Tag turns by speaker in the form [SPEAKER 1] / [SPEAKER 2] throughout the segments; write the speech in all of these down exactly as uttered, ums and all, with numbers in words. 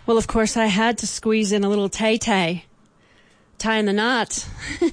[SPEAKER 1] Well, of course, I had to squeeze in a little Tay-Tay, tying the knot.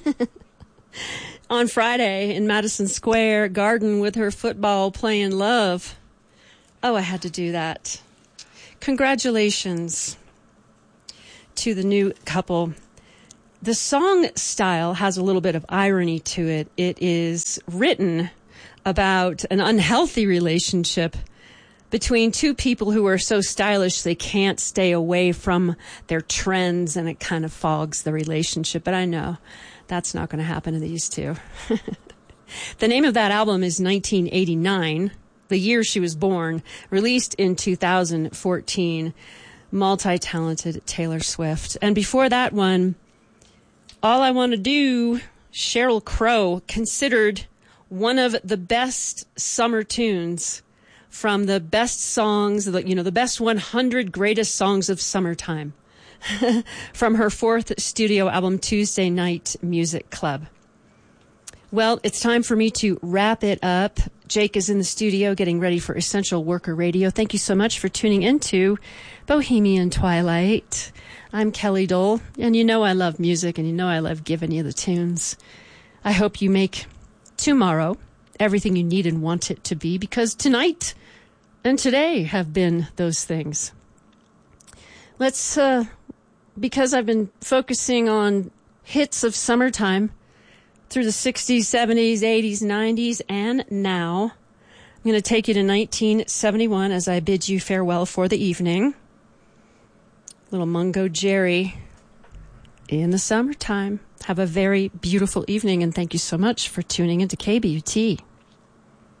[SPEAKER 1] On Friday in Madison Square Garden with her football playing love. Oh, I had to do that. Congratulations to the new couple. The song style has a little bit of irony to it. It is written about an unhealthy relationship between two people who are so stylish they can't stay away from their trends, and it kind of fogs the relationship. But I know that's not going to happen to these two. The name of that album is nineteen eighty-nine, the year she was born, released in two thousand fourteen, multi-talented Taylor Swift. And before that one, All I Want to Do, Sheryl Crow, considered one of the best summer tunes from the best songs, you know, the best one hundred greatest songs of summertime from her fourth studio album, Tuesday Night Music Club. Well, it's time for me to wrap it up. Jake is in the studio getting ready for Essential Worker Radio. Thank you so much for tuning into Bohemian Twilight. I'm Kelly Dole, and you know I love music, and you know I love giving you the tunes. I hope you make tomorrow everything you need and want it to be, because tonight and today have been those things. Let's, uh, because I've been focusing on hits of summertime through the sixties, seventies, eighties, nineties, and now, I'm going to take you to nineteen seventy-one as I bid you farewell for the evening. Little Mungo Jerry in the summertime. Have a very beautiful evening, and thank you so much for tuning into K B U T.